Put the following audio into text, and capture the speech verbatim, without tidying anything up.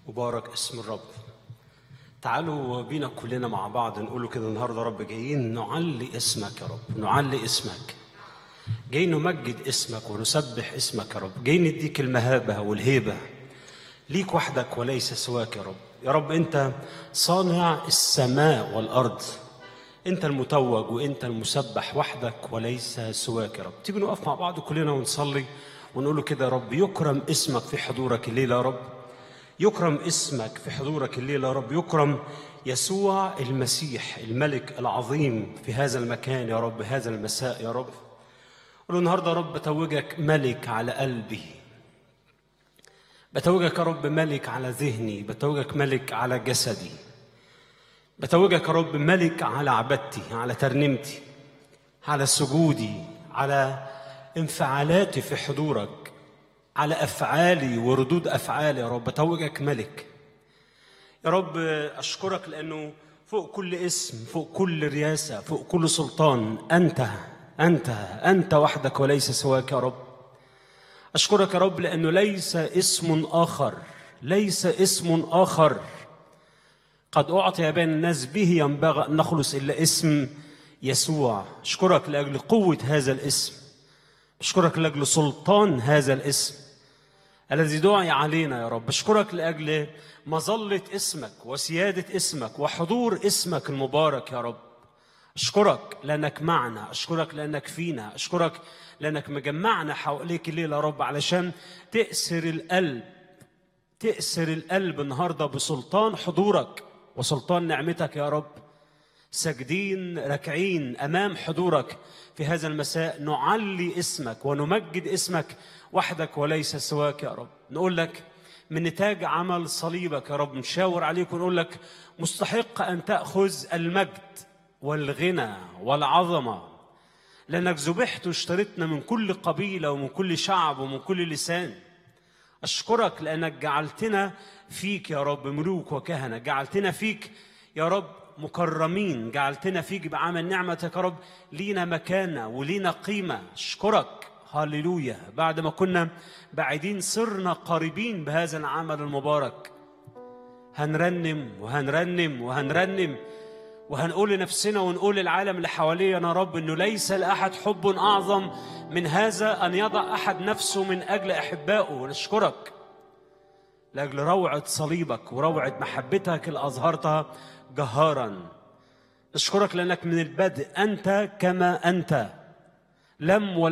مبارك اسم الرب. تعالوا بينا كلنا مع بعض نقوله كده النهارده: رب جايين نعلي اسمك يا رب، نعلي اسمك، جايين نمجد اسمك ونسبح اسمك يا رب، جايين نديك المهابة والهيبة ليك وحدك وليس سواك يا رب. يا رب انت صانع السماء والارض، انت المتوج وانت المسبح وحدك وليس سواك يا رب. تيجي نقف مع بعض كلنا ونصلي ونقوله كده: يا رب يكرم اسمك في حضورك الليله يا رب، يكرم اسمك في حضورك الليله يا رب، يكرم يسوع المسيح الملك العظيم في هذا المكان يا رب، هذا المساء يا رب. قول النهارده: يا رب بتوجك ملك على قلبي، بتوجك يا رب ملك على ذهني، بتوجك ملك على جسدي، بتوجك يا رب ملك على عبادتي، على ترنيمتي، على سجودي، على انفعالاتي في حضورك، على أفعالي وردود أفعالي يا رب. بتوجك ملك يا رب. أشكرك لأنه فوق كل اسم، فوق كل رياسة، فوق كل سلطان، أنت أنت أنت وحدك وليس سواك يا رب. أشكرك يا رب لأنه ليس اسم آخر، ليس اسم آخر قد أعطي بين الناس به ينبغي أن نخلص إلا اسم يسوع. أشكرك لأجل قوة هذا الاسم، أشكرك لأجل سلطان هذا الاسم الذي دعي علينا يا رب. أشكرك لأجل مظلة اسمك وسيادة اسمك وحضور اسمك المبارك يا رب. أشكرك لأنك معنا، أشكرك لأنك فينا، أشكرك لأنك مجمعنا حواليك الليلة يا رب علشان تأسر القلب، تأسر القلب النهاردة بسلطان حضورك وسلطان نعمتك يا رب. ساجدين راكعين أمام حضورك في هذا المساء، نعلي اسمك ونمجد اسمك وحدك وليس سواك يا رب. نقول لك من نتاج عمل صليبك يا رب، نشاور عليك ونقول لك: مستحق أن تأخذ المجد والغنى والعظمة، لأنك ذبحت واشتريتنا من كل قبيلة ومن كل شعب ومن كل لسان. أشكرك لأنك جعلتنا فيك يا رب ملوك وكهنة، جعلتنا فيك يا رب مكرمين، جعلتنا فيك بعمل نعمتك يا رب لينا مكانة ولينا قيمة. أشكرك هاليلويا، بعد ما كنا بعيدين صرنا قريبين بهذا العمل المبارك. هنرنم وهنرنم وهنرنم وهنقول لنفسنا ونقول للعالم اللي حوالينا يا رب إنه ليس لأحد حب أعظم من هذا أن يضع أحد نفسه من أجل أحبائه. ونشكرك لأجل روعة صليبك وروعة محبتك اللي أظهرتها جهارا. نشكرك لأنك من البدء أنت كما أنت، لم